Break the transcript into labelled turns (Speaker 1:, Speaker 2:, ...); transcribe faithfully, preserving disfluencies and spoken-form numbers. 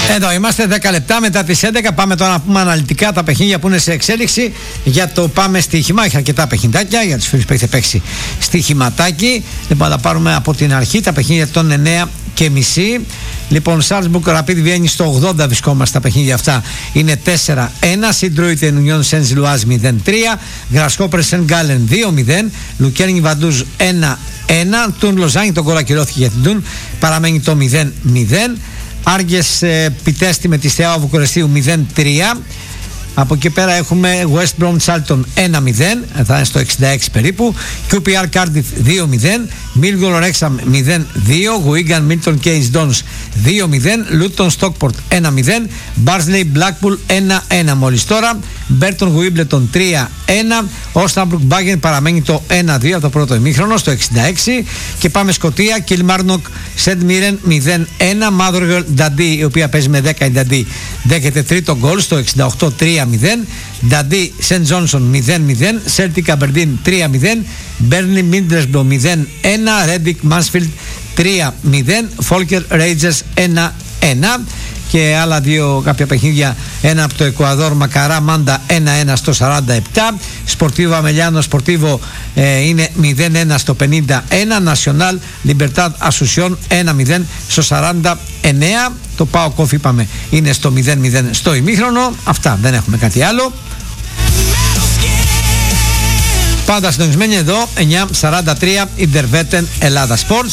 Speaker 1: Εδώ είμαστε δέκα λεπτά μετά τις έντεκα. Πάμε τώρα να πούμε αναλυτικά τα παιχνίδια που είναι σε εξέλιξη. Για το πάμε στοίχημα. Έχει αρκετά παιχνιδάκια για τους φίλους που έχετε παίξει στοίχηματάκι. Λοιπόν, θα πάρουμε από την αρχή τα παιχνίδια των εννέα και μισή. Λοιπόν, Σάλτσμπουργκ Ραπίδ Βιέννη στο ογδόντα βρισκόμαστε. Τα παιχνίδια αυτά είναι τέσσερα ένα. Σιντρούιτεν Ουνιόν Σεν Ζιλουάζ μηδέν τρία. Γρασκόπερ Σεν Γκάλεν δύο μηδέν. Λουκέρνι Βαντούζ ένα ένα. Τουν Λοζάνι, τον κόλλα κυρώθηκε για την Τουν. Παραμένει το μηδέν μηδέν. Άργες ε, Πιτέστη με τη Στεάο Βουκουρεστίου μηδέν τρία. Από εκεί πέρα έχουμε West Brom Charlton ένα μηδέν, θα είναι στο εξήντα έξι περίπου. κιου πι αρ Cardiff δύο μηδέν. Millwall Wrexham μηδέν δύο. Wigan Milton Keynes Dons δύο μηδέν. Luton Stockport ένα μηδέν. Barnsley Blackpool ένα ένα μόλις τώρα. Burton Wimbledon τρία ένα. Osnabrück Bayern παραμένει το ένα δύο από το πρώτο ημίχρονο στο εξήντα έξι. Και πάμε Σκωτία. Kilmarnock St Mirren μηδέν ένα. Motherwell Dundee, η οποία παίζει με δέκα η Dundee, δέχεται τρίτο γκολ στο εξήντα οκτώ τρία μηδέν. Dundee St Johnson μηδέν μηδέν. Celtic Aberdeen τρία μηδέν. Burnley Middlesbrough μηδέν ένα. Reading Mansfield τρία μηδέn. Folker Rangers ένα ένα. Και άλλα δύο κάποια παιχνίδια, ένα από το Εκουαδόρ Μακαρά Μάντα ένα ένα στο σαράντα επτά. Σπορτίβο Αμελιάνο Σπορτίβο ε, είναι μηδέν ένα στο πενήντα ένα. Nacional Libertad Asunción ένα μηδέν στο σαράντα εννέα. Το ΠΑΟΚ Κόφ είπαμε είναι στο μηδέν μηδέν στο ημίχρονο. Αυτά, δεν έχουμε κάτι άλλο. Πάντα συντονισμένοι εδώ εννιά σαράντα τρία Ιντερβέτεν Ελλάδα Sports.